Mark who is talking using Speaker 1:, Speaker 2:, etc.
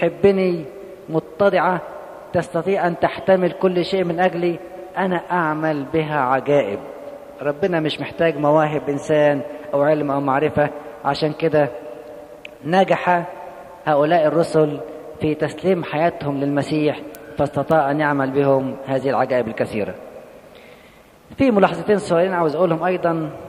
Speaker 1: بتحبني متضعة تستطيع أن تحتمل كل شيء من أجلي، أنا أعمل بها عجائب. ربنا مش محتاج مواهب إنسان أو علم أو معرفة. عشان كده نجح هؤلاء الرسل في تسليم حياتهم للمسيح، فاستطاع أن يعمل بهم هذه العجائب الكثيرة. في ملاحظتين صغيرين عاوز أقولهم أيضا.